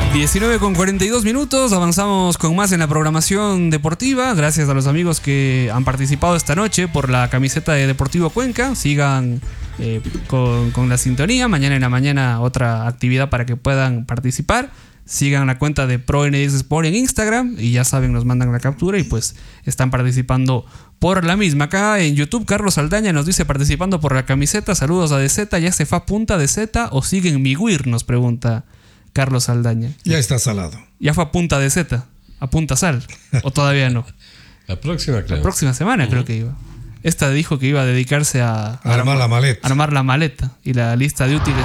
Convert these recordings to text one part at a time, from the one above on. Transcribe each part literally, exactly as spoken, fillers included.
diecinueve con cuarenta y dos minutos, avanzamos con más en la programación deportiva. Gracias a los amigos que han participado esta noche por la camiseta de Deportivo Cuenca. Sigan eh, con, con la sintonía. Mañana en la mañana otra actividad para que puedan participar. Sigan la cuenta de ProNX Sport en Instagram y ya saben, nos mandan la captura y pues están participando por la misma. Acá en YouTube, Carlos Saldaña nos dice participando por la camiseta. Saludos a D Z. ¿Ya se fue a punta D Z o sigue en Miguir? Nos pregunta Carlos Saldaña. Ya está salado. ¿Ya fue a punta de Z? ¿A punta sal? ¿O todavía no? La próxima, creo. La próxima semana uh-huh. creo que iba. Esta dijo que iba a dedicarse a, a armar la maleta. Armar la maleta y la lista de útiles.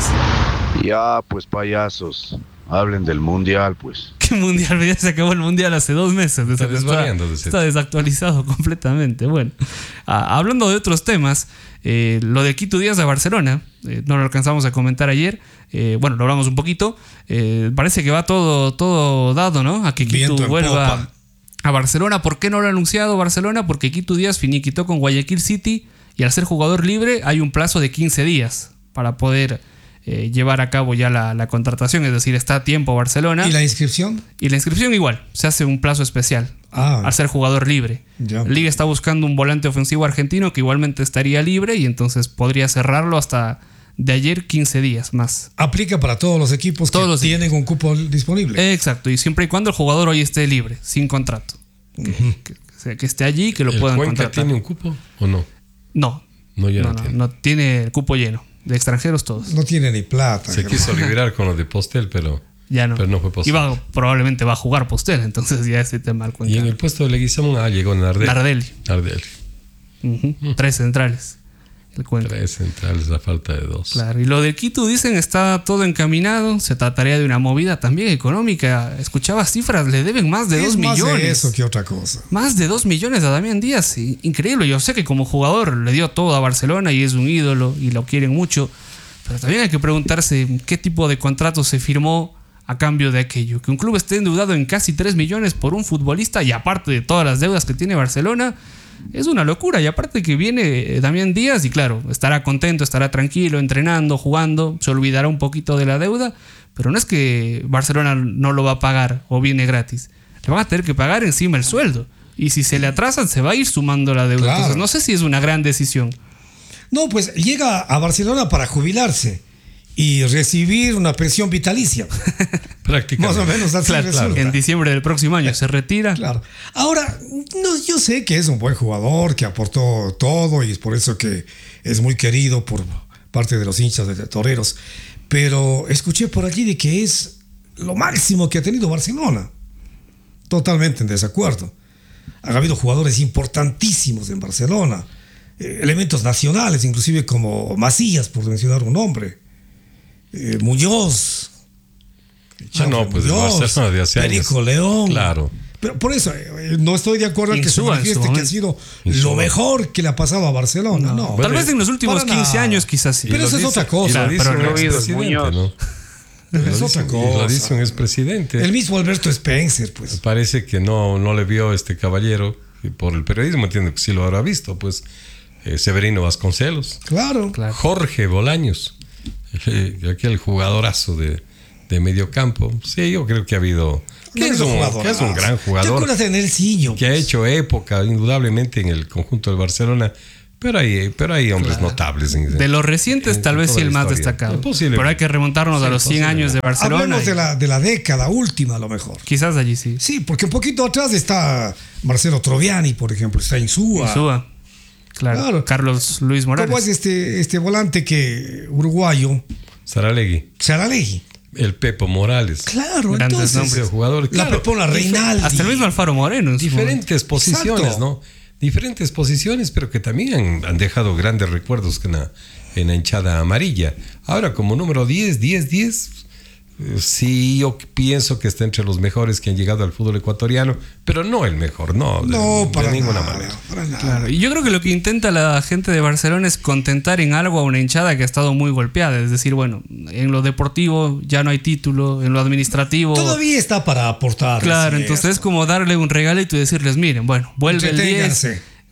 Ya, pues payasos. Hablen del mundial, pues. ¿Qué mundial? Ya se acabó el mundial hace dos meses. Está desvariando. Está, está desactualizado completamente. Bueno, ah, hablando de otros temas, eh, lo de Quito Díaz de Barcelona, eh, no lo alcanzamos a comentar ayer. Eh, bueno, lo hablamos un poquito. Eh, parece que va todo, todo dado, ¿no? A que Quito vuelva a Barcelona. ¿Por qué no lo ha anunciado Barcelona? Porque Quito Díaz finiquitó con Guayaquil City y al ser jugador libre hay un plazo de quince días para poder Eh, llevar a cabo ya la, la contratación, es decir, está a tiempo Barcelona. ¿Y la inscripción? Y la inscripción igual, se hace un plazo especial ah, al ser jugador libre. Ya. La Liga está buscando un volante ofensivo argentino que igualmente estaría libre y entonces podría cerrarlo hasta de ayer quince días más. Aplica para todos los equipos todos que los tienen equipos. Un cupo disponible. Eh, exacto, y siempre y cuando el jugador hoy esté libre, sin contrato. Uh-huh. Que, que, que esté allí, que lo ¿El puedan Cuenca contratar. ¿Tiene un cupo o no? No, no, ya no, no, no, tiene. no tiene el cupo lleno. De extranjeros todos. No tiene ni plata. Se quiso liberar con los de Postel, pero ya no. Pero no fue posible. Y va, probablemente va a jugar Postel, entonces ya ese tema al cuenta. Y en el puesto de Leguizamón ah, llegó Nardelli. Nardelli. Nardelli. Uh-huh. Mm. Tres centrales. El Cuenca. Tres centrales, la falta de dos. Claro. Y lo de Quito, dicen, está todo encaminado. Se trataría de una movida también económica. Escuchaba cifras, le deben más de es dos más millones. De eso que otra cosa. Más de dos millones a Damián Díaz. Increíble. Yo sé que como jugador le dio todo a Barcelona y es un ídolo y lo quieren mucho. Pero también hay que preguntarse qué tipo de contrato se firmó a cambio de aquello. Que un club esté endeudado en casi tres millones por un futbolista y aparte de todas las deudas que tiene Barcelona, es una locura. Y aparte que viene Damián Díaz y claro, estará contento, estará tranquilo, entrenando, jugando, se olvidará un poquito de la deuda, pero no es que Barcelona no lo va a pagar o viene gratis. Le van a tener que pagar encima el sueldo. Y si se le atrasan, se va a ir sumando la deuda. Claro. Entonces no sé si es una gran decisión. No, pues llega a Barcelona para jubilarse y recibir una pensión vitalicia. Prácticamente. Más o menos así claro, resulta. Claro. En diciembre del próximo año se retira. Claro. Ahora, no, yo sé que es un buen jugador, que aportó todo y es por eso que es muy querido por parte de los hinchas de Toreros. Pero escuché por allí de que es lo máximo que ha tenido Barcelona. Totalmente en desacuerdo. Ha habido jugadores importantísimos en Barcelona. Eh, elementos nacionales, inclusive como Macías, por mencionar un nombre. Eh, Muñoz. Ah, no, pues Muñoz, Barcelona de hace Perico años. León. Claro. Pero por eso, eh, no estoy de acuerdo en que se Insúa, manifieste que ha sido Insúa. lo mejor que le ha pasado a Barcelona. No. No. no. Tal vez en los últimos Para quince nada. años quizás sí. Pero eso es dice, otra cosa. Y lo Claro, dice pero un no expresidente, ¿no? Pero es Lo otra dice- cosa. Lo dice un expresidente. El mismo Alberto Spencer, pues. Parece que no, no le vio este caballero y por el periodismo, entiendo que sí lo habrá visto, pues eh, Severino Vasconcelos, Claro. Claro. Jorge Bolaños, eh, aquel jugadorazo de, de mediocampo. Sí, yo creo que ha habido... Que es, un, que es un gran ¿Te jugador acuerdas de Nelsinho? que ha hecho época, indudablemente, en el conjunto del Barcelona. Pero hay, pero hay hombres Claro. notables. En, De los recientes, en- tal en vez toda sí el la más historia. destacado. Posible. Pero hay que remontarnos Sí, a los cien posible. años de Barcelona. Hablemos y- de la, de la década última, a lo mejor. Quizás allí sí. Sí, porque un poquito atrás está Marcelo Troviani, por ejemplo, está Insúa. Insúa. Claro. Claro. Carlos Luis Morales. ¿Cómo es este, este volante que uruguayo? Saralegui, Saralegui. el Pepo Morales. Claro, Grandes entonces. nombres. Jugador, La claro, Pepona difer- Reinaldi. Hasta el mismo Alfaro Moreno. en su Diferentes posiciones, Exacto. ¿no? Diferentes posiciones, pero que también han, han dejado grandes recuerdos en la, en la hinchada amarilla. Ahora, como número diez, diez, diez, eh, sí, yo pienso que está entre los mejores que han llegado al fútbol ecuatoriano, pero no el mejor, no, de, No, de para ninguna nada, manera. para nada. Claro, y yo creo que lo que intenta la gente de Barcelona es contentar en algo a una hinchada que ha estado muy golpeada. Es decir, bueno, en lo deportivo ya no hay título, en lo administrativo. Todavía está para aportar. Claro, sí, entonces es esto. como darle un regalito y decirles, miren, bueno, vuelve el diez, Entreténganse.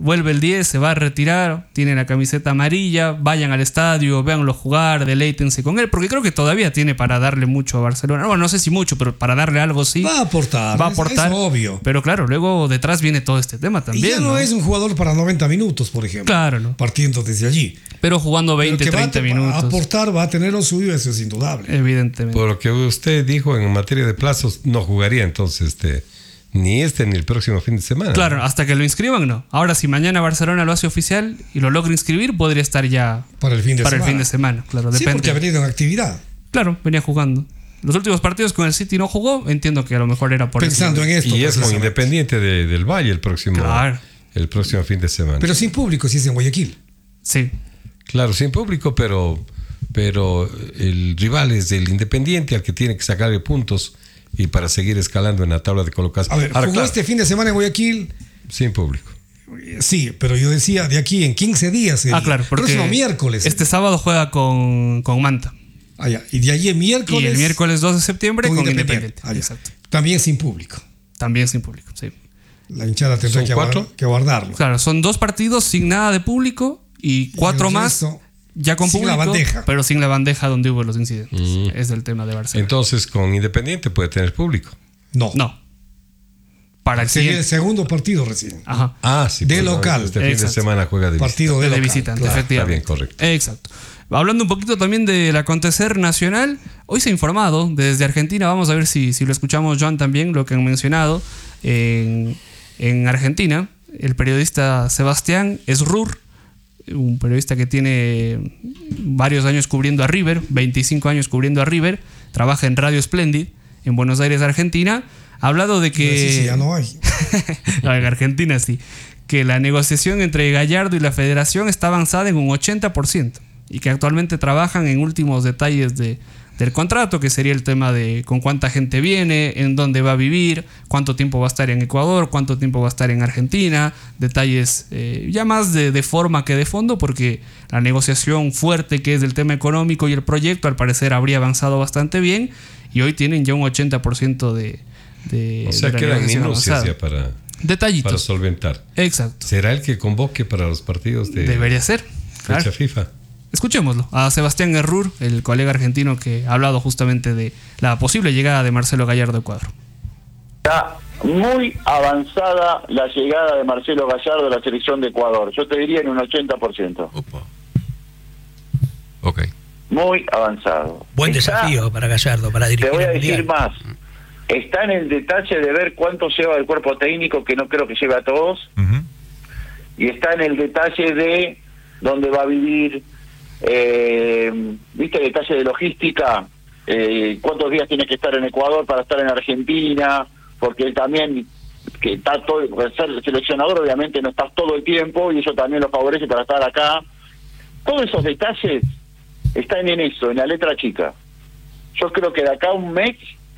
vuelve el diez, se va a retirar, tiene la camiseta amarilla, vayan al estadio, véanlo jugar, deleítense con él, porque creo que todavía tiene para darle mucho a Barcelona. Bueno, no sé si mucho, pero para darle algo sí. Va a aportar, va a aportar, es, es obvio. Pero claro, luego detrás viene todo este tema también. Y ya no, ¿no? es un jugador para noventa minutos, por ejemplo. Claro, ¿no? Partiendo desde allí. Pero jugando veinte, treinta minutos. A aportar, va a tener lo suyo, eso es indudable. Evidentemente. Por lo que usted dijo en materia de plazos, no jugaría entonces este... Ni este ni el próximo fin de semana. Claro, hasta que lo inscriban, no. Ahora, si mañana Barcelona lo hace oficial y lo logra inscribir, podría estar ya para el fin de para semana. el fin de semana, claro. Sí, depende. porque ha venido en actividad. Claro, venía jugando. Los últimos partidos con el City no jugó. Entiendo que a lo mejor era por pensando eso. en esto. Y es con Independiente de, del Valle el próximo, claro. el próximo fin de semana. Pero sin público, si es en Guayaquil. Sí. Claro, sin público, pero, pero el rival es el Independiente al que tiene que sacarle puntos y para seguir escalando en la tabla de colocación. A ver, Ahora, jugó claro, este fin de semana en Guayaquil. sin público. Sí, pero yo decía de aquí en quince días. El ah, claro, porque próximo miércoles. Este sábado juega con, con Manta. Ah, ya. Y de allí en miércoles. Y el miércoles dos de septiembre con, con Independiente. Independiente. Ah, exacto. También sin público. También sin público, sí. La hinchada tendrá que, guardar, que guardarlo. Claro, son dos partidos sin nada de público y cuatro y más. Resto, ya con sin público, la bandeja. Pero sin la bandeja donde hubo los incidentes. Mm. Es el tema de Barcelona. Entonces, con Independiente puede tener público. No. No. Para el, Sería el segundo partido recién. Ajá. Ah, sí. De pues, local. Este fin Exacto. de semana juega de partido visitante. de, de visitante, claro. efectivamente. Está bien, correcto. Exacto. Hablando un poquito también del acontecer nacional, hoy se ha informado desde Argentina, vamos a ver si, si lo escuchamos, Joan, también, lo que han mencionado. En, en Argentina, el periodista Sebastián Esrur, un periodista que tiene varios años cubriendo a River, veinticinco años cubriendo a River, trabaja en Radio Splendid, en Buenos Aires, Argentina, ha hablado de que... Sí, sí, ya no hay. no, en Argentina sí. Que la negociación entre Gallardo y la federación está avanzada en un ochenta por ciento y que actualmente trabajan en últimos detalles de, del contrato, que sería el tema de con cuánta gente viene, en dónde va a vivir, cuánto tiempo va a estar en Ecuador, cuánto tiempo va a estar en Argentina, detalles eh, ya más de, de forma que de fondo, porque la negociación fuerte que es del tema económico y el proyecto al parecer habría avanzado bastante bien y hoy tienen ya un ochenta por ciento de, de... O sea, de quedan minucias ya para... Detallitos. Para solventar. Exacto. ¿Será el que convoque para los partidos de Debería ser. fecha Claro. FIFA? Escuchémoslo a Sebastián Errur, el colega argentino que ha hablado justamente de la posible llegada de Marcelo Gallardo a Ecuador. Está muy avanzada la llegada de Marcelo Gallardo a la selección de Ecuador. Yo te diría en un ochenta por ciento. Opa. Ok. Muy avanzado. Buen Está, desafío para Gallardo, para dirigir. Te voy a el decir mundial. más. Está en el detalle de ver cuánto lleva el cuerpo técnico, que no creo que lleve a todos. Uh-huh. Y está en el detalle de dónde va a vivir, eh, ¿viste el detalle de logística? Eh, ¿Cuántos días tiene que estar en Ecuador para estar en Argentina? Porque él también, que está todo, ser seleccionador obviamente no está todo el tiempo y eso también lo favorece para estar acá. Todos esos detalles están en eso, en la letra chica. Yo creo que de acá a un mes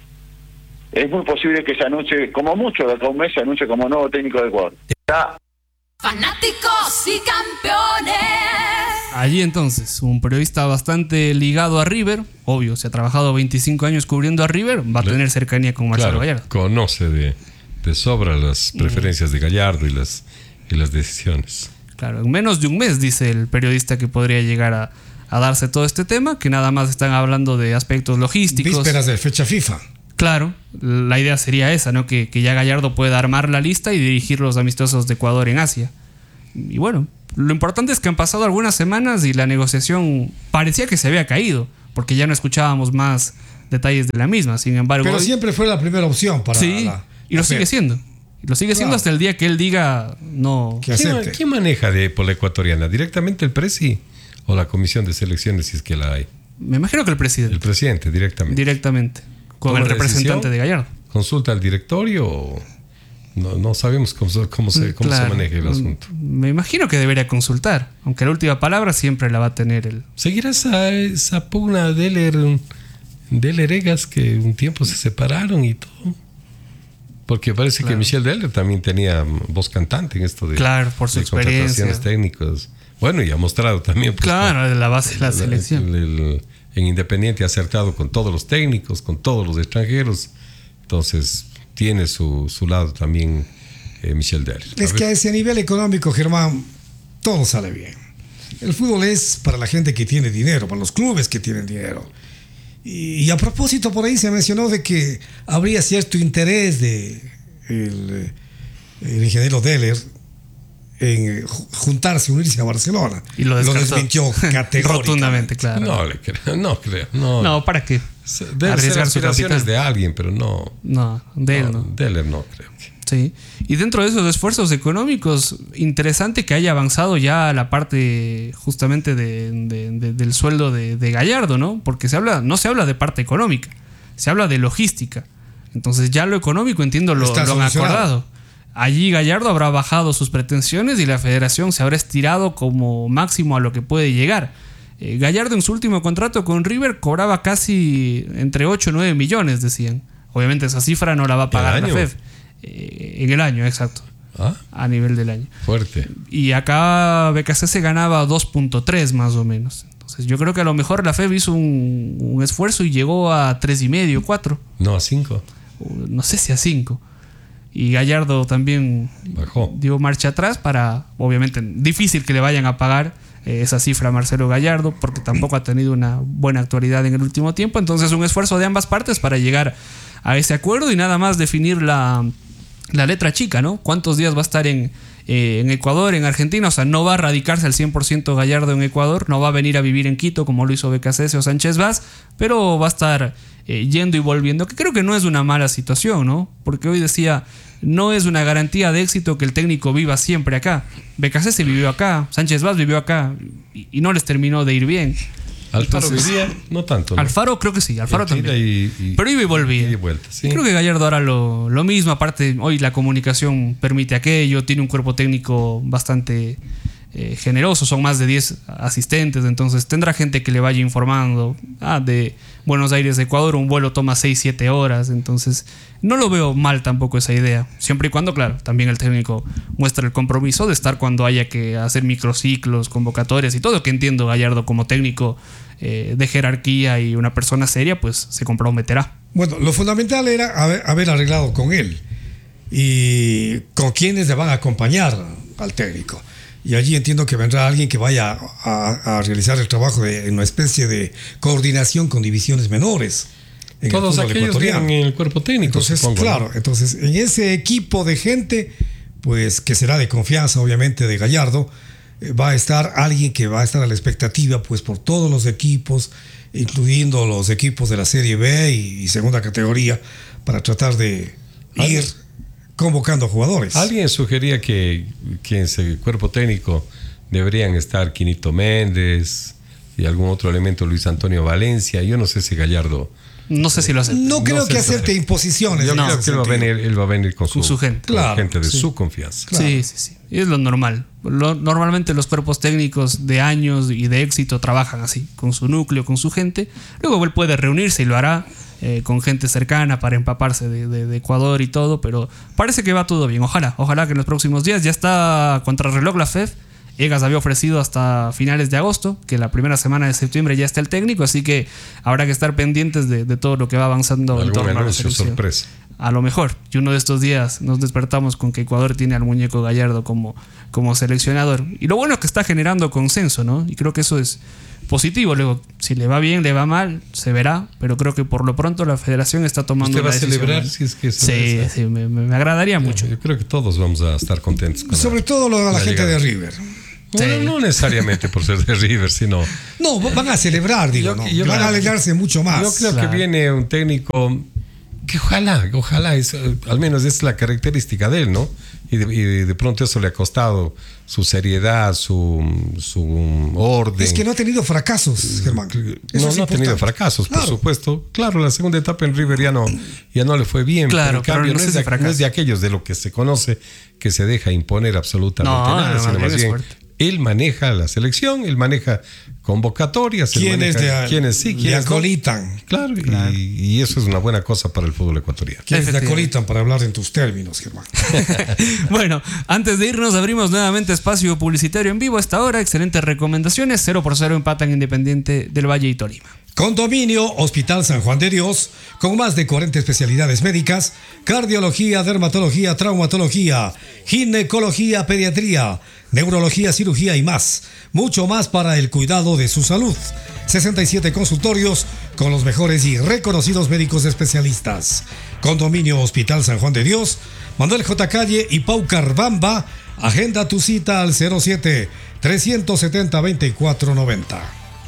es muy posible que se anuncie, como mucho de acá a un mes se anuncie como nuevo técnico de Ecuador. Está Fanáticos y campeones. Allí entonces, un periodista bastante ligado a River, obvio, se ha trabajado veinticinco años cubriendo a River, va a Le, tener cercanía con Marcelo claro, Gallardo. Conoce de, de sobra las preferencias de Gallardo y las, y las decisiones. Claro, en menos de un mes dice el periodista que podría llegar a, a darse todo este tema, que nada más están hablando de aspectos logísticos. Vísperas de fecha FIFA. Claro, la idea sería esa, ¿no? Que, que ya Gallardo pueda armar la lista y dirigir los amistosos de Ecuador en Asia. Y bueno, lo importante es que han pasado algunas semanas y la negociación parecía que se había caído, porque ya no escuchábamos más detalles de la misma. Sin embargo, pero hoy, siempre fue la primera opción para sí, la, y lo hacer. sigue siendo. Y lo sigue siendo Claro. hasta el día que él diga no. Que ¿Quién, acepte. quién maneja de por la ecuatoriana? ¿Directamente el presi o la comisión de selecciones, si es que la hay? Me imagino que el presidente. El presidente, directamente. Directamente. Con ¿Toma el representante decisión? de Gallardo. ¿Consulta al directorio o no, no sabemos cómo, se- cómo, se, cómo Claro. se maneja el asunto? Me imagino que debería consultar, aunque la última palabra siempre la va a tener el... ¿Seguirá esa, esa pugna de Deller, Deller Egas que un tiempo se separaron y todo? Porque parece Claro. que Michel Deller también tenía voz cantante en esto de, Claro, por su de experiencia. contrataciones técnicas. Bueno, y ha mostrado también. pues, Claro, de la base de la el- selección. el- el- en Independiente ha acertado con todos los técnicos, con todos los extranjeros. Entonces, tiene su, su lado también eh, Michel Deller. Es que a ese nivel económico, Germán, todo sale bien. El fútbol es para la gente que tiene dinero, para los clubes que tienen dinero. Y, y a propósito, por ahí se mencionó de que habría cierto interés de el, el ingeniero Deller en juntarse, unirse a Barcelona. Y lo descartó. desmintió categóricamente. Rotundamente, claro. No le creo, no creo. No, No, ¿para qué? Deben ser Arriesgar su aspiraciones capital. de alguien, pero no. No, de él no, no. Deller no creo que. Sí. Y dentro de esos esfuerzos económicos, interesante que haya avanzado ya la parte justamente de, de, de, del sueldo de, de Gallardo, ¿no? Porque se habla, no se habla de parte económica, se habla de logística. Entonces ya lo económico, entiendo, lo, Está lo han solucionado. acordado. Allí Gallardo habrá bajado sus pretensiones y la federación se habrá estirado como máximo a lo que puede llegar. Eh, Gallardo en su último contrato con River cobraba casi entre ocho y nueve millones, decían. Obviamente esa cifra no la va a pagar la año? F E F. Eh, en el año, exacto. Ah, A nivel del año. fuerte. Y acá B K C se ganaba dos punto tres más o menos. Entonces yo creo que a lo mejor la F E F hizo un, un esfuerzo y llegó a tres y medio, cuatro. No, a cinco. No sé si a cinco. Y Gallardo también Bajó. dio marcha atrás para, obviamente, difícil que le vayan a pagar eh, esa cifra a Marcelo Gallardo, porque tampoco ha tenido una buena actualidad en el último tiempo. Entonces un esfuerzo de ambas partes para llegar a ese acuerdo y nada más definir la, la letra chica, ¿no? ¿Cuántos días va a estar en, eh, en Ecuador, en Argentina? O sea, no va a radicarse al cien por ciento Gallardo en Ecuador, no va a venir a vivir en Quito como lo hizo B K C S o Sánchez Vaz, pero va a estar eh, yendo y volviendo, que creo que no es una mala situación, ¿no? Porque hoy decía, no es una garantía de éxito que el técnico viva siempre acá. B K C S vivió acá, Sánchez Vaz vivió acá y, y no les terminó de ir bien. Alfaro Entonces, vivía, no tanto. ¿no? Alfaro creo que sí, Alfaro En Chile también. y- y- pero iba y volvía. y de vuelta, sí. Creo que Gallardo hará lo, lo mismo. Aparte, hoy la comunicación permite aquello. Tiene un cuerpo técnico bastante eh, generoso. Son más de diez asistentes. Entonces tendrá gente que le vaya informando. Ah, de Buenos Aires a Ecuador un vuelo toma seis siete horas. Entonces no lo veo mal tampoco esa idea. Siempre y cuando, claro, también el técnico muestra el compromiso de estar cuando haya que hacer microciclos, convocatorias y todo. Que entiendo Gallardo como técnico eh, de jerarquía y una persona seria, pues se comprometerá. Bueno, lo fundamental era haber, haber arreglado con él y con quienes le van a acompañar al técnico. Y allí entiendo que vendrá alguien que vaya a, a realizar el trabajo de en una especie de coordinación con divisiones menores. En Todos el fútbol aquellos ecuatoriano. vienen en el cuerpo técnico, Entonces, supongo, claro, ¿no? entonces en ese equipo de gente, pues que será de confianza, obviamente, de Gallardo, eh, va a estar alguien que va a estar a la expectativa, pues por todos los equipos, incluyendo los equipos de la Serie B y, y segunda categoría, para tratar de ¿Alguien? ir convocando jugadores. Alguien sugería que, que en ese cuerpo técnico deberían estar Quinito Méndez y algún otro elemento, Luis Antonio Valencia. Yo no sé si Gallardo. No sé si lo hace. No creo No sé que si- hacerte imposiciones. Yo en creo ese que él va, a sentido. venir, él va a venir con su, Con su gente. con la Claro, gente de sí. su confianza. Claro. Sí, sí, sí. Y es lo normal. Lo- normalmente los cuerpos técnicos de años y de éxito trabajan así, con su núcleo, con su gente. Luego él puede reunirse y lo hará eh, con gente cercana para empaparse de, de- de Ecuador y todo, pero parece que va todo bien. Ojalá, ojalá que en los próximos días ya está contrarreloj la F E F. Egas había ofrecido hasta finales de agosto, que la primera semana de septiembre ya está el técnico, así que habrá que estar pendientes de, de todo lo que va avanzando en Algún torno a la anuncio selección. sorpresa. A lo mejor, y uno de estos días nos despertamos con que Ecuador tiene al muñeco Gallardo como, como seleccionador. Y lo bueno es que está generando consenso, ¿no? Y creo que eso es positivo. Luego, si le va bien, le va mal, se verá. Pero creo que por lo pronto la federación está tomando ¿Usted va una a decisión. celebrar si es que se Sí, hace? sí, me, me- me agradaría mucho. Yo creo que todos vamos a estar contentos con Sobre la- todo lo- a la, la gente llegada. de River. Bueno, Sí. no necesariamente por ser de River, sino. No, van a celebrar, digo, Yo- ¿no? yo van creo- a alegrarse mucho más. Yo creo Claro. que viene un técnico que ojalá, ojalá, es, eh, al menos es la característica de él, ¿no? Y de, y de- de pronto eso le ha costado su seriedad, su, su orden. Es que no ha tenido fracasos, Germán. Eso No, es no ha tenido importante. fracasos, Claro. por supuesto. Claro, la segunda etapa en River ya no, ya no le fue bien. Claro, pero en pero cambio no no, sé es si de, fracaso. no es de aquellos de lo que se conoce que se deja imponer absolutamente No, nada, no, sino no, más es bien fuerte. él maneja la selección, él maneja convocatorias. ¿Quiénes de, ¿Quiénes sí? ¿Quiénes le acolitan? No? Claro, claro. Y, y eso es una buena cosa para el fútbol ecuatoriano. ¿Quiénes te acolitan para hablar en tus términos, Germán? Bueno, antes de irnos abrimos nuevamente espacio publicitario en vivo a esta hora. Excelentes recomendaciones. Cero por cero empatan Independiente del Valle y Tolima. Condominio Hospital San Juan de Dios, con más de cuarenta especialidades médicas, cardiología, dermatología, traumatología, ginecología, pediatría, neurología, cirugía y más. Mucho más para el cuidado de su salud. sesenta y siete consultorios con los mejores y reconocidos médicos especialistas. Condominio Hospital San Juan de Dios, Manuel J. Calle y Pau Carbamba. Agenda tu cita al cero siete, tres siete cero, veinticuatro noventa.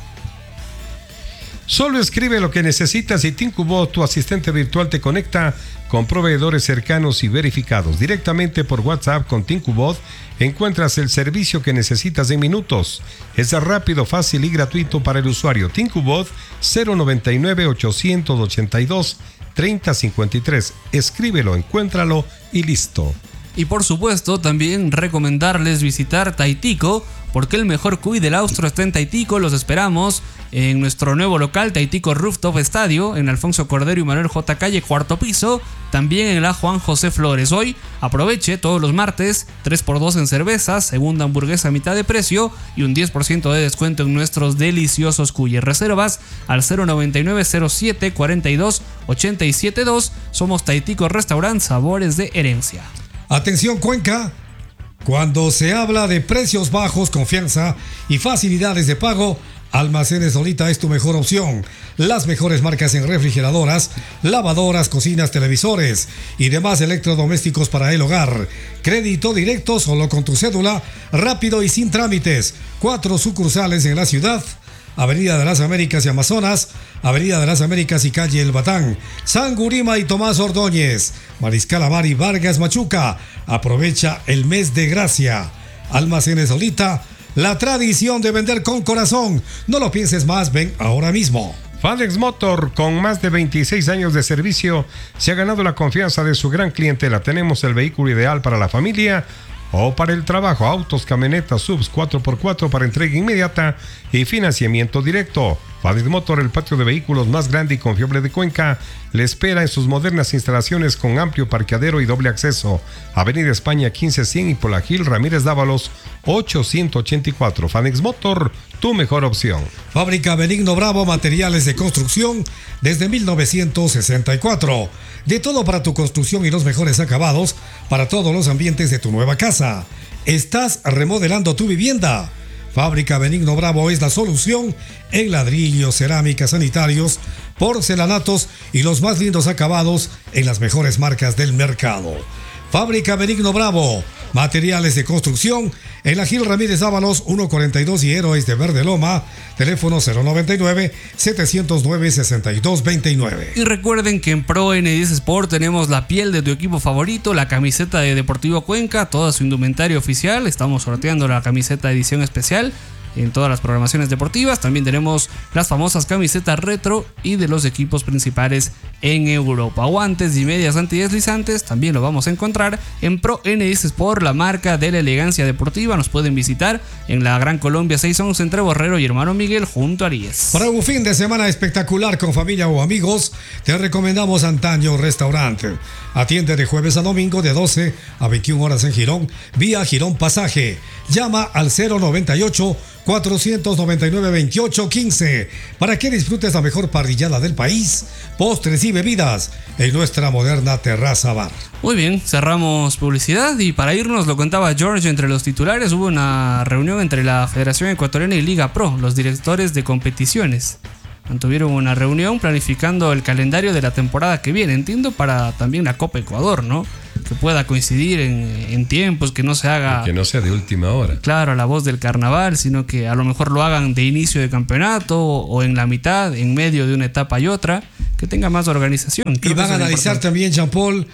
Solo escribe lo que necesitas y Tincubot, tu asistente virtual, te conecta con proveedores cercanos y verificados. Directamente por WhatsApp con Tincubot encuentras el servicio que necesitas en minutos. Es rápido, fácil y gratuito para el usuario. Tincubot cero noventa y nueve, ochocientos ochenta y dos, treinta cincuenta y tres. Escríbelo, encuéntralo y listo. Y por supuesto, también recomendarles visitar Taitico, porque el mejor cuy del Austro está en Taitico. Los esperamos en nuestro nuevo local, Taitico Rooftop Estadio, en Alfonso Cordero y Manuel J. Calle, cuarto piso. También en la Juan José Flores. Hoy aproveche todos los martes, tres por dos en cervezas, segunda hamburguesa a mitad de precio y un diez por ciento de descuento en nuestros deliciosos cuyes. Reservas al cero noventa y nueve, cero siete, cuarenta y dos, ochenta y siete dos. Somos Taitico Restaurant, sabores de herencia. Atención Cuenca, cuando se habla de precios bajos, confianza y facilidades de pago, Almacenes Solita es tu mejor opción. Las mejores marcas en refrigeradoras, lavadoras, cocinas, televisores y demás electrodomésticos para el hogar. Crédito directo solo con tu cédula, rápido y sin trámites. Cuatro sucursales en la ciudad: Avenida de las Américas y Amazonas, Avenida de las Américas y Calle El Batán, San Gurima y Tomás Ordóñez, Mariscal Amari Vargas Machuca. Aprovecha el mes de gracia. Almacenes Solita, la tradición de vender con corazón. No lo pienses más, ven ahora mismo. FedEx Motor, con más de veintiséis años de servicio, se ha ganado la confianza de su gran clientela. Tenemos el vehículo ideal para la familia o para el trabajo: autos, camionetas, subs cuatro por cuatro para entrega inmediata y financiamiento directo. FedEx Motor, el patio de vehículos más grande y confiable de Cuenca, le espera en sus modernas instalaciones con amplio parqueadero y doble acceso. Avenida España quince cien y Pola Gil Ramírez Dávalos ochocientos ochenta y cuatro. FedEx Motor, tu mejor opción. Fábrica Benigno Bravo, materiales de construcción desde mil novecientos sesenta y cuatro. De todo para tu construcción y los mejores acabados para todos los ambientes de tu nueva casa. ¿Estás remodelando tu vivienda? Fábrica Benigno Bravo es la solución en ladrillos, cerámicas, sanitarios, porcelanatos y los más lindos acabados en las mejores marcas del mercado. Fábrica Benigno Bravo, materiales de construcción en la Gil Ramírez Dávalos ciento cuarenta y dos y Héroes de Verde Loma. Teléfono cero noventa y nueve, setecientos nueve, sesenta y dos veintinueve. Y recuerden que en Pro N diez Sport tenemos la piel de tu equipo favorito, la camiseta de Deportivo Cuenca, toda su indumentaria oficial. Estamos sorteando la camiseta edición especial en todas las programaciones deportivas. También tenemos las famosas camisetas retro y de los equipos principales en Europa. Guantes y medias antideslizantes también lo vamos a encontrar en Pro N diez Sport, la marca de la elegancia deportiva. Nos pueden visitar en la Gran Colombia seiscientos once entre Borrero y Hermano Miguel junto a Aries. Para un fin de semana espectacular con familia o amigos, te recomendamos Antaño Restaurante. Atiende de jueves a domingo de doce a veintiuna horas en Girón, vía Girón Pasaje. Llama al cero noventa y ocho, cuatrocientos noventa y nueve, veintiocho quince para que disfrutes la mejor parrillada del país, postres y bebidas en nuestra moderna terraza bar. Muy bien, cerramos publicidad y para irnos, lo contaba George entre los titulares, hubo una reunión entre la Federación Ecuatoriana y Liga Pro, los directores de competiciones. Mantuvieron una reunión planificando el calendario de la temporada que viene, entiendo para también la Copa Ecuador, ¿no? Que pueda coincidir en, en tiempos, que no se haga... Que no sea de última hora. Claro, a la voz del carnaval, sino que a lo mejor lo hagan de inicio de campeonato o en la mitad, en medio de una etapa y otra, que tenga más organización. Creo y van a analizar importante. También, Jean-Paul,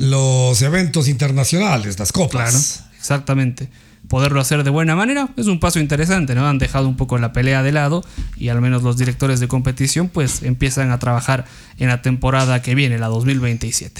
los eventos internacionales, las copas. Claro, exactamente. Poderlo hacer de buena manera es un paso interesante, ¿no? Han dejado un poco la pelea de lado y al menos los directores de competición pues empiezan a trabajar en la temporada que viene, la dos mil veintisiete.